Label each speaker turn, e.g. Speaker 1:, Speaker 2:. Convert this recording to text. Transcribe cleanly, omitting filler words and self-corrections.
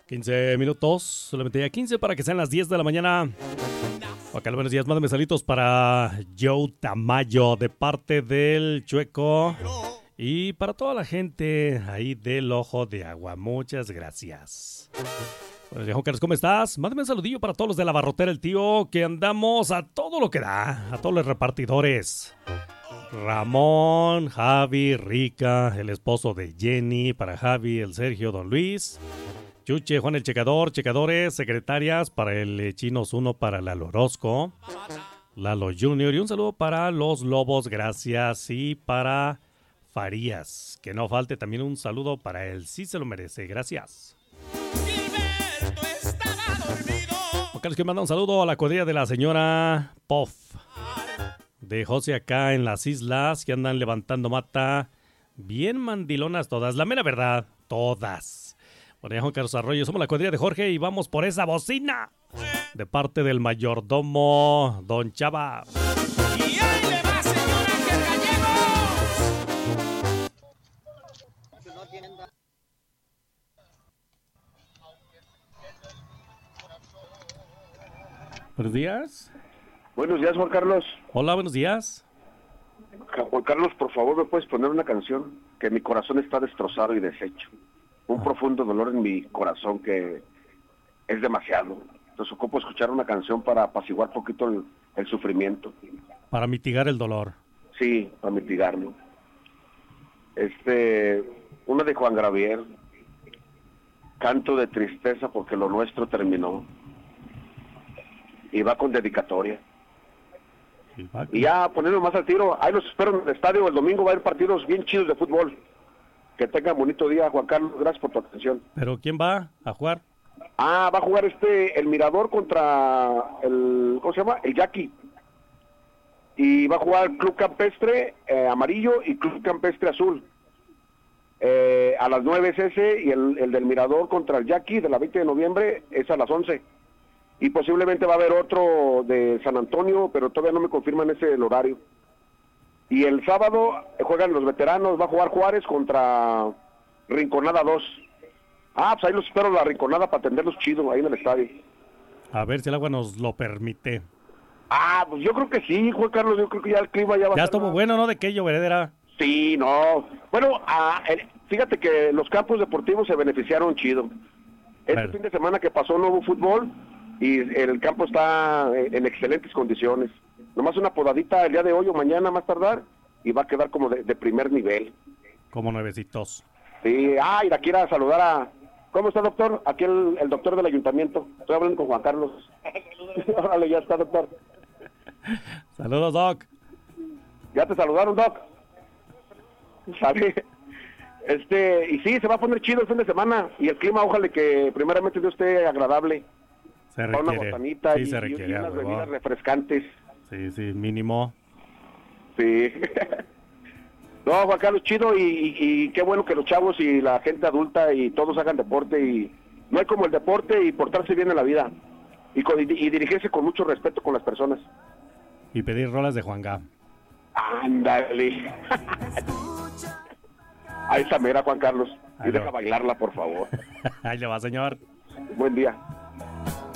Speaker 1: 15 minutos, solamente ya 15 para que sean las 10 de la mañana. Acá, buenos días, mándame saluditos para Joe Tamayo de parte del Chueco y para toda la gente ahí del Ojo de Agua. Muchas gracias. Buenos días, Juan Carlos, ¿cómo estás? Mándame un saludillo para todos los de la Barrotera El Tío, que andamos a todo lo que da, a todos los repartidores. Ramón, Javi, Rica, el esposo de Jenny, para Javi, el Sergio, Don Luis, Chuche, Juan el Checador, checadores, secretarias, para el Chinos 1, para Lalo Orozco, Lalo Junior, y un saludo para los Lobos, gracias, y para Farías, que no falte también un saludo para él, sí se lo merece, gracias. Carlos, que manda un saludo a la cuadrilla de la señora Poff de José acá en las islas, que andan levantando mata bien mandilonas todas, la mera verdad, todas. Bueno, Juan Carlos Arroyo, somos la cuadrilla de Jorge y vamos por esa bocina de parte del mayordomo Don Chava.
Speaker 2: Y ahí le va, señor Ángel Gallegos.
Speaker 1: Buenos días.
Speaker 3: Buenos días, Juan Carlos.
Speaker 1: Hola, buenos días.
Speaker 3: Juan Carlos, por favor, ¿me puedes poner una canción? Que mi corazón está destrozado y deshecho. Un profundo dolor en mi corazón que es demasiado. Entonces ocupo escuchar una canción para apaciguar un poquito el sufrimiento.
Speaker 1: Para mitigar el dolor.
Speaker 3: Sí, para mitigarlo. Una de Juan Gabriel. Canto de tristeza porque lo nuestro terminó. Y va con dedicatoria. Y ya poniendo más al tiro, ahí los espero en el estadio. El domingo va a haber partidos bien chidos de fútbol. Que tengan bonito día, Juan Carlos. Gracias por tu atención.
Speaker 1: ¿Pero quién va a jugar?
Speaker 3: Va a jugar el Mirador contra el, ¿cómo se llama? El Yaqui. Y va a jugar Club Campestre amarillo y Club Campestre azul. A las 9 es ese, y el del Mirador contra el Yaqui de la 20 de noviembre es a las 11. Y posiblemente va a haber otro de San Antonio, pero todavía no me confirman el horario. Y el sábado juegan los veteranos, va a jugar Juárez contra Rinconada 2. Pues ahí los espero la Rinconada para atenderlos chido ahí en el estadio.
Speaker 1: A ver si el agua nos lo permite.
Speaker 3: Pues yo creo que sí, Juan Carlos, yo creo que ya el clima ya va a
Speaker 1: Ya
Speaker 3: estar
Speaker 1: estuvo bueno, ¿no? De que llovedera.
Speaker 3: Sí, no. Bueno, fíjate que los campos deportivos se beneficiaron chido. Fin de semana que pasó no hubo fútbol y el campo está en excelentes condiciones. Nomás una podadita el día de hoy o mañana más tardar y va a quedar como de primer nivel.
Speaker 1: Como nuevecitos.
Speaker 3: Sí, y la quiero saludar a... ¿Cómo está, doctor? Aquí el doctor del ayuntamiento. Estoy hablando con Juan Carlos. Órale, ya está, doctor.
Speaker 1: Saludos, Doc.
Speaker 3: ¿Ya te saludaron, Doc? ¿Sabe? Y sí, se va a poner chido el fin de semana. Y el clima, ojalá que primeramente Dios esté agradable.
Speaker 1: Se requiere.
Speaker 3: Una botanita
Speaker 1: sí,
Speaker 3: y,
Speaker 1: se requiere,
Speaker 3: y unas bebidas refrescantes.
Speaker 1: Sí, mínimo.
Speaker 3: Sí. No, Juan Carlos, chido y qué bueno que los chavos y la gente adulta y todos hagan deporte. Y no hay como el deporte y portarse bien en la vida. Y dirigirse con mucho respeto con las personas.
Speaker 1: Y pedir rolas de Juan Gá.
Speaker 3: Ándale. Ahí está mera, Juan Carlos. Y deja bailarla, por favor.
Speaker 1: Ahí le va, señor.
Speaker 3: Buen día.